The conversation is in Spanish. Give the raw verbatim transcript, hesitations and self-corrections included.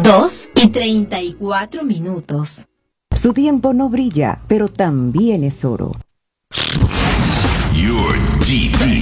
dos y treinta y cuatro minutos. Su tiempo no brilla, pero también es oro. You're deep